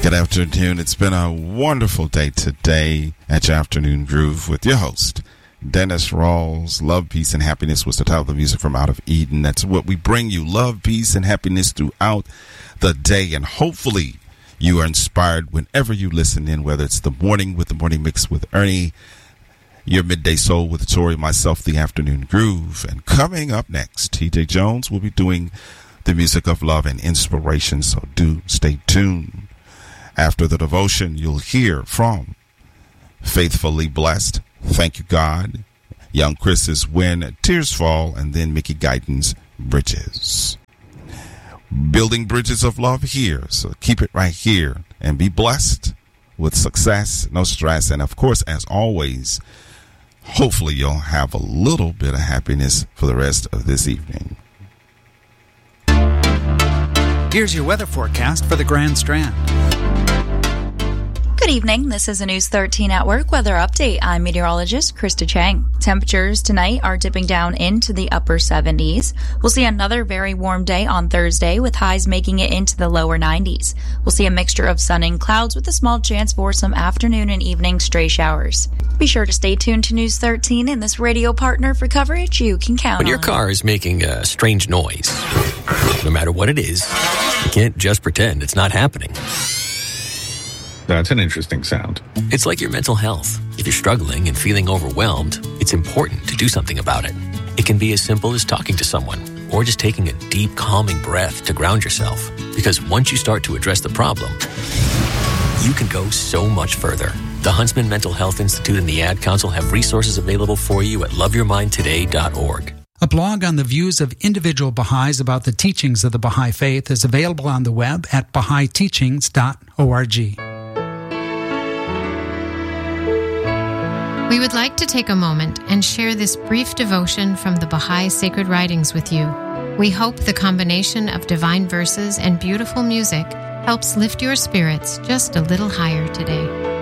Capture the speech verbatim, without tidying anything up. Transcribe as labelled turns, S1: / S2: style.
S1: Good afternoon. It's been a wonderful day today at your Afternoon Groove with your host, Dennis Rawls. Love, Peace, and Happiness was the title of the music from Out of Eden. That's what we bring you. Love, peace, and happiness throughout the day. And hopefully you are inspired whenever you listen in, whether it's the morning with the Morning Mix with Ernie, your Midday Soul with Tori, myself, the Afternoon Groove. And coming up next, T J Jones will be doing the music of love and inspiration. So do stay tuned. After the devotion, you'll hear from Faithfully Blessed, Thank You God, Young Chris's When Tears Fall, and then Mickey Guyton's Bridges. Building bridges of love here, so keep it right here and be blessed with success, no stress, and of course, as always, hopefully you'll have a little bit of happiness for the rest of this evening.
S2: Here's your weather forecast for the Grand Strand.
S3: Good evening. This is a News thirteen at Work weather update. I'm meteorologist Krista Chang. Temperatures tonight are dipping down into the upper seventies. We'll see another very warm day on Thursday with highs making it into the lower nineties. We'll see a mixture of sun and clouds with a small chance for some afternoon and evening stray showers. Be sure to stay tuned to News thirteen and this radio partner for coverage you can count on.
S4: When your car is making a strange noise, no matter what it is, you can't just pretend it's not happening.
S5: That's an interesting sound.
S4: It's like your mental health. If you're struggling and feeling overwhelmed, it's important to do something about it. It can be as simple as talking to someone or just taking a deep, calming breath to ground yourself. Because once you start to address the problem, you can go so much further. The Huntsman Mental Health Institute and the Ad Council have resources available for you at love your mind today dot org.
S2: A blog on the views of individual Baha'is about the teachings of the Baha'i Faith is available on the web at baha'i teachings dot org.
S6: We would like to take a moment and share this brief devotion from the Baha'i Sacred Writings with you. We hope the combination of divine verses and beautiful music helps lift your spirits just a little higher today.